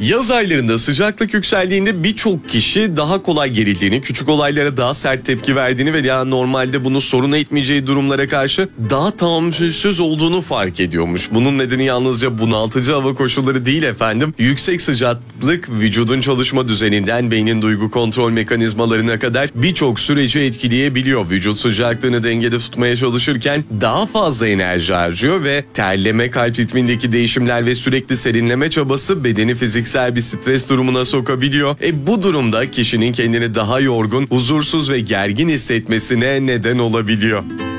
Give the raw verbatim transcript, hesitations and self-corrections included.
Yaz aylarında sıcaklık yükseldiğinde birçok kişi daha kolay gerildiğini, küçük olaylara daha sert tepki verdiğini ve ya normalde bunu sorun etmeyeceği durumlara karşı daha tahammülsüz olduğunu fark ediyormuş. Bunun nedeni yalnızca bunaltıcı hava koşulları değil efendim. Yüksek sıcaklık vücudun çalışma düzeninden beynin duygu kontrol mekanizmalarına kadar birçok süreci etkileyebiliyor. Vücut sıcaklığını dengede tutmaya çalışırken daha fazla enerji harcıyor ve terleme, kalp ritmindeki değişimler ve sürekli serinleme çabası bedeni fiziksel bir stres durumuna sokabiliyor. E bu durumda kişinin kendini daha yorgun, huzursuz ve gergin hissetmesine neden olabiliyor.